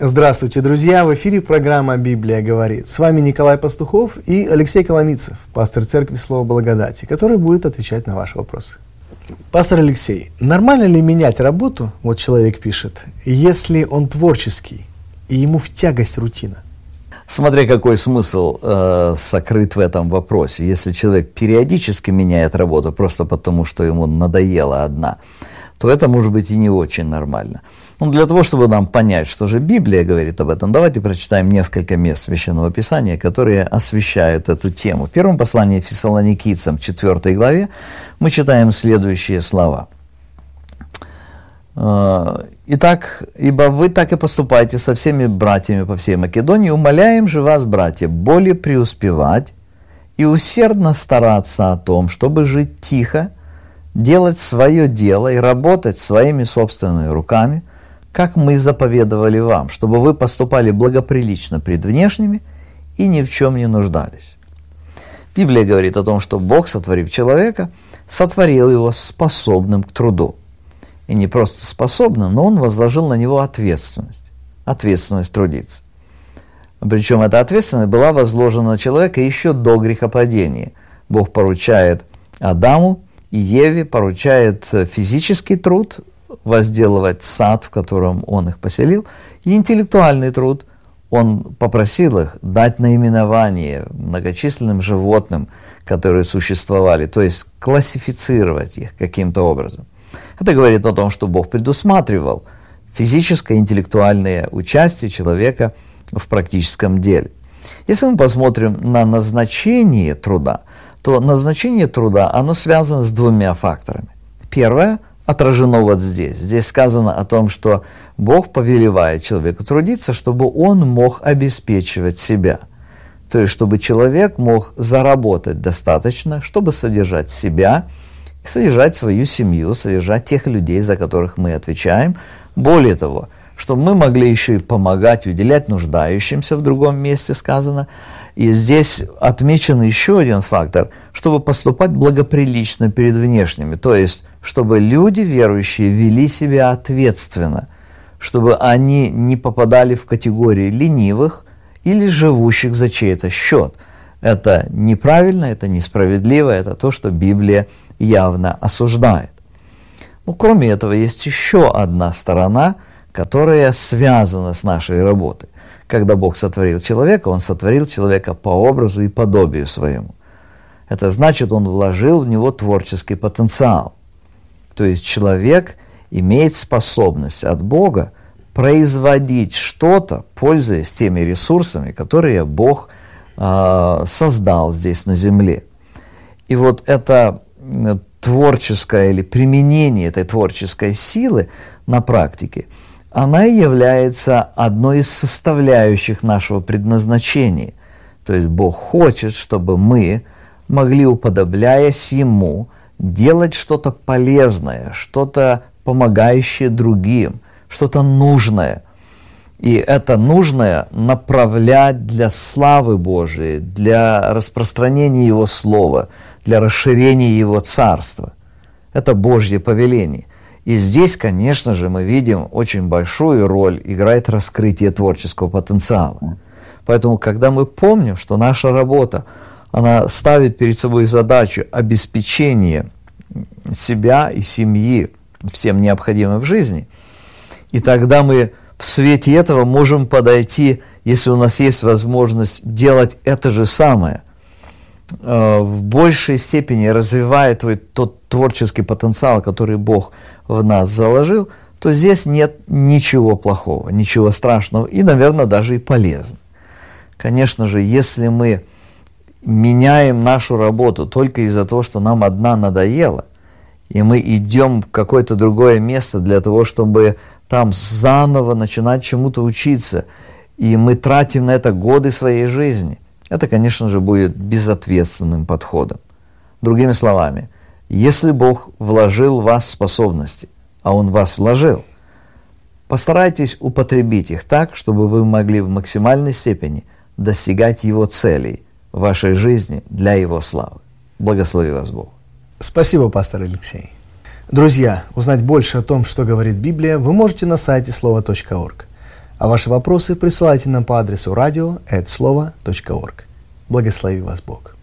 Здравствуйте, друзья! В эфире программа «Библия говорит». С вами Николай Пастухов и Алексей Коломицев, пастор Церкви Слова Благодати, который будет отвечать на ваши вопросы. Пастор Алексей, нормально ли менять работу, вот человек пишет, если он творческий и ему в тягость рутина? Смотря какой смысл сокрыт в этом вопросе. Если человек периодически меняет работу просто потому, что ему надоела одна, то это может быть и не очень нормально. Но для того, чтобы нам понять, что же Библия говорит об этом, давайте прочитаем несколько мест Священного Писания, которые освещают эту тему. В первом послании Фессалоникийцам, 4 главе, мы читаем следующие слова. «Итак, ибо вы так и поступаете со всеми братьями по всей Македонии, умоляем же вас, братья, более преуспевать и усердно стараться о том, чтобы жить тихо, делать свое дело и работать своими собственными руками, как мы заповедовали вам, чтобы вы поступали благоприлично пред внешними и ни в чем не нуждались». Библия говорит о том, что Бог, сотворив человека, сотворил его способным к труду. И не просто способным, но Он возложил на него ответственность трудиться. Причем эта ответственность была возложена на человека еще до грехопадения. Бог поручает Адаму и Еве, поручает физический труд, возделывать сад, в котором Он их поселил, и интеллектуальный труд. Он попросил их дать наименование многочисленным животным, которые существовали, то есть классифицировать их каким-то образом. Это говорит о том, что Бог предусматривал физическое и интеллектуальное участие человека в практическом деле. Если мы посмотрим на назначение труда, то назначение труда, оно связано с двумя факторами. Первое отражено вот здесь. Здесь сказано о том, что Бог повелевает человеку трудиться, чтобы он мог обеспечивать себя. То есть, чтобы человек мог заработать достаточно, чтобы содержать себя, содержать свою семью, содержать тех людей, за которых мы отвечаем. Более того, чтобы мы могли еще и помогать, уделять нуждающимся, в другом месте сказано. И здесь отмечен еще один фактор, чтобы поступать благоприлично перед внешними, то есть, чтобы люди, верующие, вели себя ответственно, чтобы они не попадали в категории ленивых или живущих за чей-то счет. Это неправильно, это несправедливо, это то, что Библия явно осуждает. Но кроме этого, есть еще одна сторона, которая связана с нашей работой. Когда Бог сотворил человека, Он сотворил человека по образу и подобию своему. Это значит, Он вложил в него творческий потенциал. То есть человек имеет способность от Бога производить что-то, пользуясь теми ресурсами, которые Бог создал здесь на земле. И вот это творческое или применение этой творческой силы на практике, она и является одной из составляющих нашего предназначения. То есть Бог хочет, чтобы мы могли, уподобляясь Ему, делать что-то полезное, что-то помогающее другим, что-то нужное. И это нужное направлять для славы Божией, для распространения Его Слова, для расширения Его Царства. Это Божье повеление. И здесь, конечно же, мы видим, очень большую роль играет раскрытие творческого потенциала. Поэтому, когда мы помним, что наша работа, она ставит перед собой задачу обеспечения себя и семьи всем необходимым в жизни, и тогда мы в свете этого можем подойти, если у нас есть возможность делать это же самое, в большей степени развивая тот творческий потенциал, который Бог в нас заложил, то здесь нет ничего плохого, ничего страшного и, наверное, даже и полезного. Конечно же, если мы меняем нашу работу только из-за того, что нам одна надоела, и мы идем в какое-то другое место для того, чтобы там заново начинать чему-то учиться, и мы тратим на это годы своей жизни, это, конечно же, будет безответственным подходом. Другими словами, если Бог вложил в вас способности, а Он в вас вложил, постарайтесь употребить их так, чтобы вы могли в максимальной степени достигать Его целей в вашей жизни для Его славы. Благослови вас Бог. Спасибо, пастор Алексей. Друзья, узнать больше о том, что говорит Библия, вы можете на сайте slova.org. А ваши вопросы присылайте нам по адресу radio@slovo.org. Благослови вас Бог.